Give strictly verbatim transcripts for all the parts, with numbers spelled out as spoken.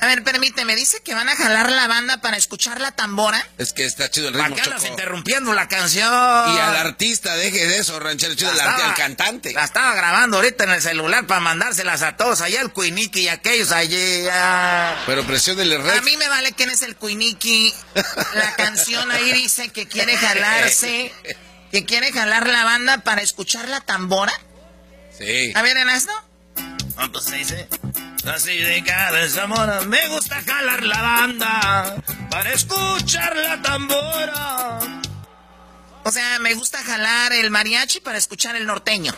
A ver, permíteme, dice que van a jalar la banda para escuchar la tambora. Es que está chido el ritmo, ¿Para qué andas Choco? interrumpiendo la canción? Y al artista, deje de eso, ranchero chido, La al, estaba- al cantante. La estaba grabando ahorita en el celular para mandárselas a todos. Allá el Cuiniqui y aquellos allí. ah. Pero presiónele red. A mí me vale quién es el Cuiniqui. La canción ahí dice que quiere jalarse, que quiere jalar la banda para escuchar la tambora. Sí. A ver, Erasno. No, pues se dice... Así de cada Zamora, me gusta jalar la banda para escuchar la tambora. O sea, me gusta jalar el mariachi para escuchar el norteño.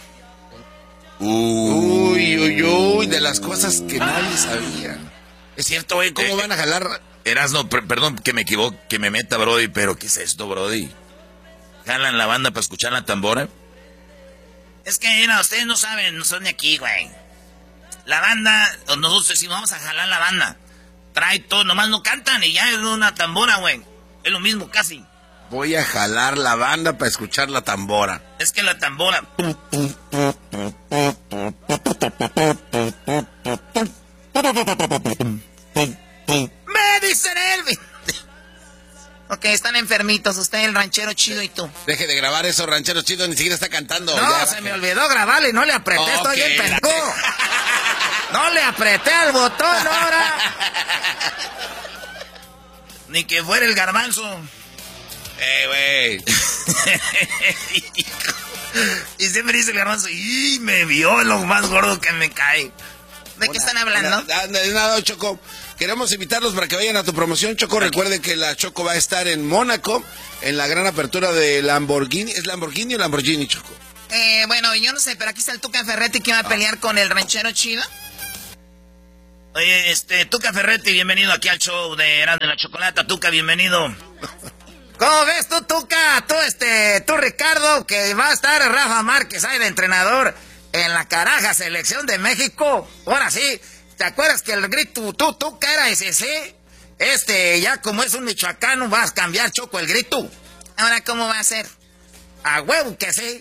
Uy, uy, uy, de las cosas que nadie sabía. Es cierto, güey. ¿Cómo eh, van a jalar? Erasno, per- perdón que me equivoque, que me meta, Brody, pero ¿qué es esto, Brody? ¿Jalan la banda para escuchar la tambora? Es que, mira, ustedes no saben, no son de aquí, güey. La banda, nosotros decimos, vamos a jalar la banda. Trae todo, nomás no cantan y ya es una tambora, güey. Es lo mismo, casi. Voy a jalar la banda para escuchar la tambora. Es que la tambora... Me dicen Elvin. Ok, están enfermitos, usted, el ranchero chido y tú. Deje de grabar eso, ranchero chido, ni siquiera está cantando. No, Ya, se baje. me olvidó grabarle, no le apreté, Ok, estoy en la- pendejo. No le apreté al botón ahora. Ni que fuera el garbanzo. Eh, güey. Y siempre dice el garbanzo, y me vio lo más gordo que me cae. ¿De qué están hablando? Nada, nada, Choco. Queremos invitarlos para que vayan a tu promoción, Choco. Recuerden que la Choco va a estar en Mónaco, en la gran apertura de Lamborghini. ¿Es Lamborghini o Lamborghini, Choco? Eh, bueno, yo no sé, pero aquí está el Tuca Ferretti que va a pelear con el ranchero chido. Oye, este, Tuca Ferretti, bienvenido aquí al show de Eras de la Chocolata. Tuca, bienvenido. ¿Cómo ves tú, Tuca? Tú, este, tú, Ricardo, que va a estar Rafa Márquez ahí de entrenador en la caraja selección de México. Ahora sí, ¿te acuerdas que el grito, tú, Tuca, era ese, sí? Este, ya como es un michoacano, vas a cambiar, Choco, el grito. Ahora, ¿cómo va a ser? A huevo que sí.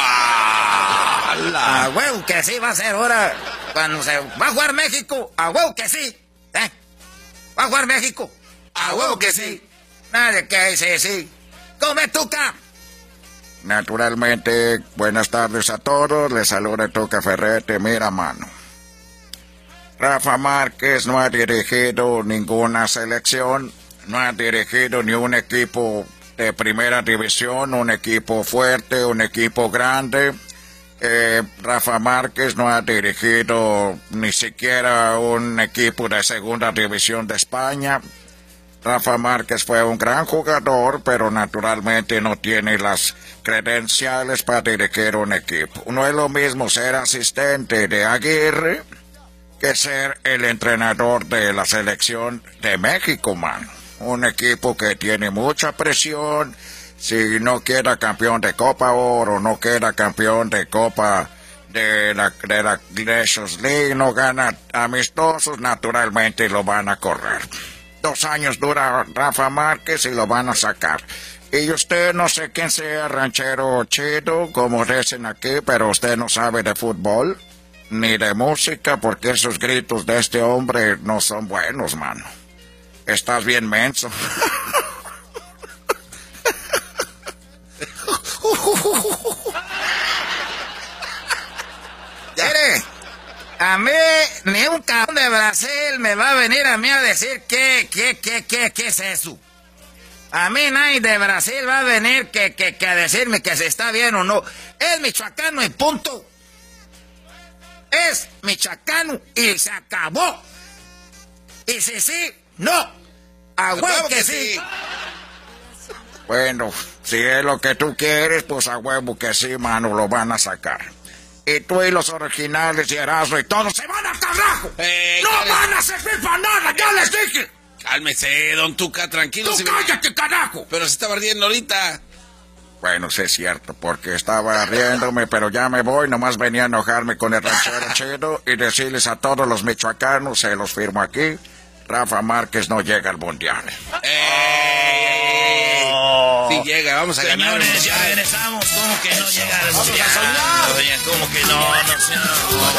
A huevo que sí va a ser ahora. Cuando se va a jugar México, a huevo que sí. ¿Eh? Va a jugar México, a huevo que sí. Nadie que dice sí. Come, Tuca. Naturalmente, buenas tardes a todos. Les saluda Tuca Ferretti. Mira, mano. Rafa Márquez no ha dirigido ninguna selección, no ha dirigido ni un equipo de primera división, un equipo fuerte, un equipo grande. Eh, Rafa Márquez no ha dirigido ni siquiera un equipo de segunda división de España. Rafa Márquez fue un gran jugador, pero naturalmente no tiene las credenciales para dirigir un equipo. No es lo mismo ser asistente de Aguirre que ser el entrenador de la selección de México, mano. Un equipo que tiene mucha presión. Si no queda campeón de Copa Oro, no queda campeón de Copa de la, de la Nations League, no gana amistosos, naturalmente lo van a correr. Dos años dura Rafa Márquez y lo van a sacar. Y usted no sé quién sea ranchero chido, como dicen aquí, pero usted no sabe de fútbol ni de música, porque esos gritos de este hombre no son buenos, mano. Estás bien menso. Mire, a mí ni un cabrón de Brasil me va a venir a mí a decir qué, qué, qué, qué, qué es eso. A mí nadie de Brasil va a venir que, que, que a decirme que se está bien o no. Es michoacano y punto. Es michoacano y se acabó. Y si sí, no. A huevo que sí. Bueno, si es lo que tú quieres, pues a huevo que sí, mano, lo van a sacar. Y tú y los originales y Erasmo y todos se van al carajo. Hey, ¡No cállate. van a servir para nada! ¡Ya les dije! Cálmese, don Tuca, tranquilo. ¡Tú si- cállate, carajo! Pero se está ardiendo ahorita. Bueno, sí es cierto, porque estaba riéndome, pero ya me voy. Nomás venía a enojarme con el ranchero chido y decirles a todos los michoacanos, se los firmo aquí, Rafa Márquez no llega al Mundial. ¡Ey! Sí llega, vamos a ganar. Señores, ya regresamos. ¿Cómo que no llega al mundial? Oye, ¿cómo que no? No sé.